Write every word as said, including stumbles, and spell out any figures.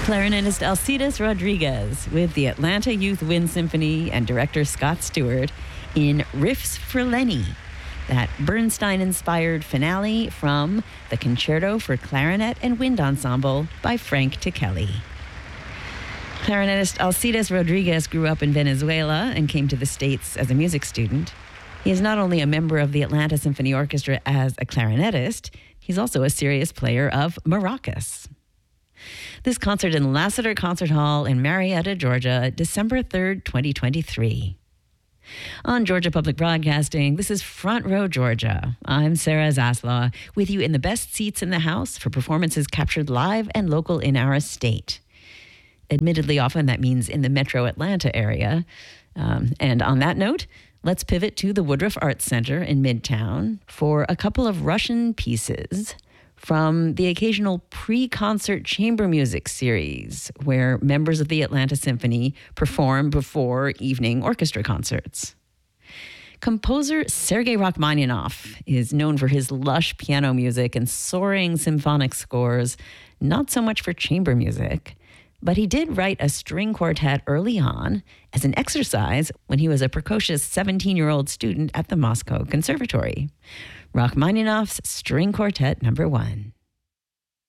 Clarinetist Alcides Rodriguez with the Atlanta Youth Wind Symphony and director Scott Stewart in Riffs for Lenny, that Bernstein-inspired finale from the Concerto for Clarinet and Wind Ensemble by Frank Ticheli. Clarinetist Alcides Rodriguez grew up in Venezuela and came to the States as a music student. He is not only a member of the Atlanta Symphony Orchestra as a clarinetist, he's also a serious player of maracas. This concert in Lassiter Concert Hall in Marietta, Georgia, December third, twenty twenty-three. On Georgia Public Broadcasting, this is Front Row Georgia. I'm Sarah Zaslaw, with you in the best seats in the house for performances captured live and local in our state. Admittedly, often that means in the metro Atlanta area. Um, and on that note, let's pivot to the Woodruff Arts Center in Midtown for a couple of Russian pieces from the occasional pre-concert chamber music series where members of the Atlanta Symphony perform before evening orchestra concerts. Composer Sergei Rachmaninoff is known for his lush piano music and soaring symphonic scores, not so much for chamber music. But he did write a string quartet early on as an exercise when he was a precocious seventeen-year-old student at the Moscow Conservatory. Rachmaninoff's String Quartet Number One.